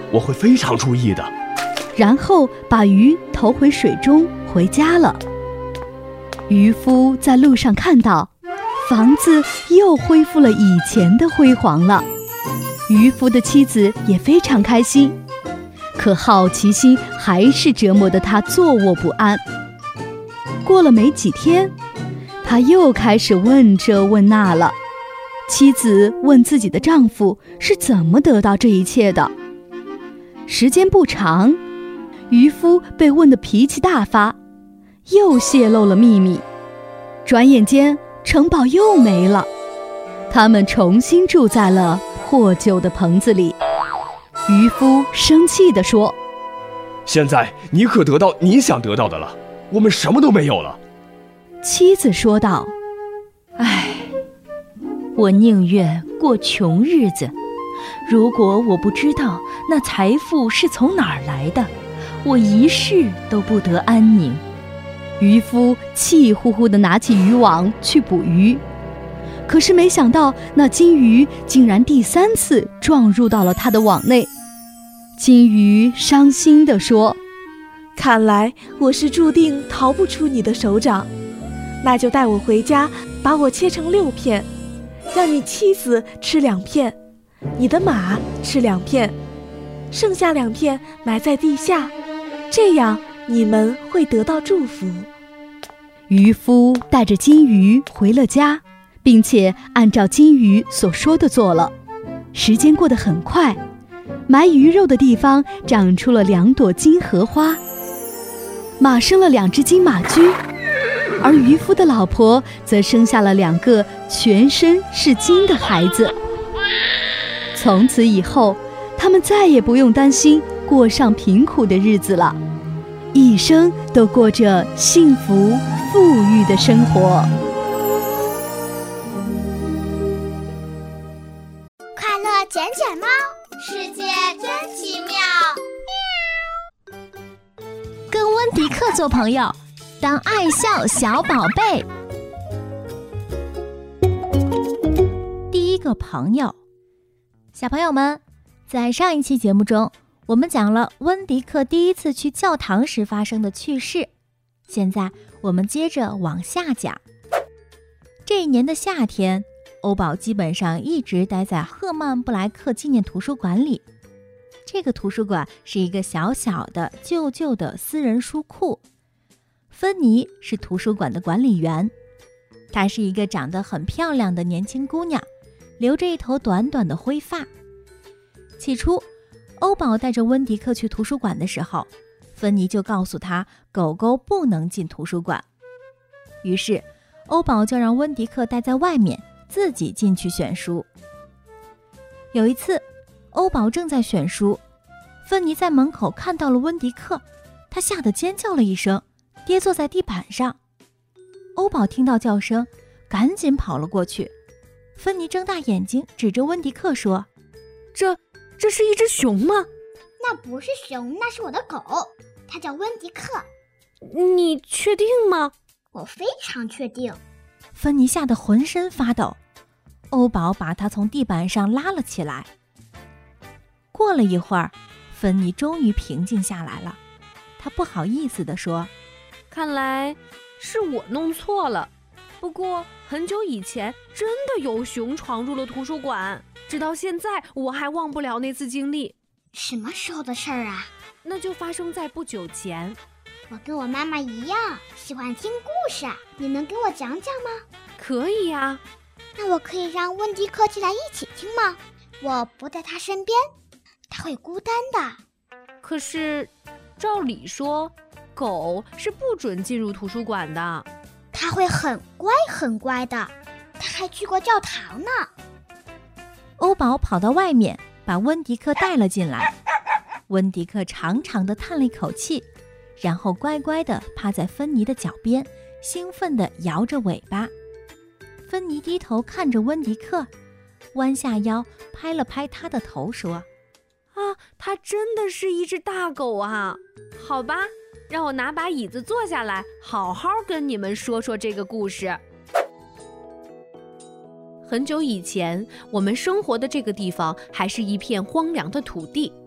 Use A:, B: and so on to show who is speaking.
A: 我会非常注意的。
B: 然后把鱼投回水中回家了。渔夫在路上看到房子又恢复了以前的辉煌了，渔夫的妻子也非常开心，可好奇心还是折磨得他坐卧不安。过了没几天，他又开始问这问那了。妻子问自己的丈夫是怎么得到这一切的。时间不长，渔夫被问得脾气大发，又泄露了秘密。转眼间城堡又没了，他们重新住在了破旧的棚子里。渔夫生气地说：
A: 现在你可得到你想得到的了，我们什么都没有了。
B: 妻子说道：
C: 唉，我宁愿过穷日子。如果我不知道那财富是从哪儿来的，我一世都不得安宁。
B: 渔夫气呼呼地拿起渔网去捕鱼，可是没想到那金鱼竟然第3次撞入到了他的网内。金鱼伤心地说：
D: 看来我是注定逃不出你的手掌，那就带我回家，把我切成6片，让你妻子吃2片，你的马吃2片，剩下2片埋在地下，这样你们会得到祝福。
B: 渔夫带着金鱼回了家，并且按照金鱼所说的做了。时间过得很快，埋鱼肉的地方长出了2朵金荷花，马生了2只金马驹，而渔夫的老婆则生下了2个全身是金的孩子。从此以后，他们再也不用担心过上贫苦的日子了，一生都过着幸福富裕的生活。
E: 快乐捡捡猫，世界真奇妙。
F: 跟温迪克做朋友，当爱笑小宝贝。第一个朋友。小朋友们，在上一期节目中，我们讲了温迪克第一次去教堂时发生的趣事。现在我们接着往下讲。这一年的夏天，欧宝基本上一直待在赫曼布莱克纪念图书馆里。这个图书馆是一个小小的旧旧的私人书库。芬妮是图书馆的管理员，她是一个长得很漂亮的年轻姑娘，留着一头短短的灰发。起初，欧宝带着温迪克去图书馆的时候，芬妮就告诉他狗狗不能进图书馆。于是，欧宝就让温迪克待在外面，自己进去选书。有一次，欧宝正在选书，芬妮在门口看到了温迪克，她吓得尖叫了一声，跌坐在地板上。欧宝听到叫声，赶紧跑了过去。芬妮睁大眼睛指着温迪克说：
D: 这是一只熊吗？
E: 那不是熊，那是我的狗，它叫温迪克。
D: 你确定吗？
E: 我非常确定。
F: 芬妮吓得浑身发抖，欧宝把她从地板上拉了起来。过了一会儿，芬妮终于平静下来了，她不好意思地说：
G: 看来是我弄错了，不过很久以前真的有熊闯入了图书馆，直到现在我还忘不了那次经历。
E: 什么时候的事儿啊？
G: 那就发生在不久前。
E: 我跟我妈妈一样喜欢听故事，你能给我讲讲吗？
G: 可以呀。
E: 那我可以让温迪克进来一起听吗？我不在他身边，他会孤单的。
G: 可是照理说，狗是不准进入图书馆的。
E: 他会很乖很乖的，他还去过教堂呢。
F: 欧宝跑到外面，把温迪克带了进来。温迪克长长的叹了一口气，然后乖乖地趴在芬妮的脚边，兴奋地摇着尾巴。芬妮低头看着温迪克，弯下腰拍了拍他的头，说：
G: 啊，它真的是一只大狗啊！好吧，让我拿把椅子坐下来，好好跟你们说说这个故事。很久以前，我们生活的这个地方还是一片荒凉的土地，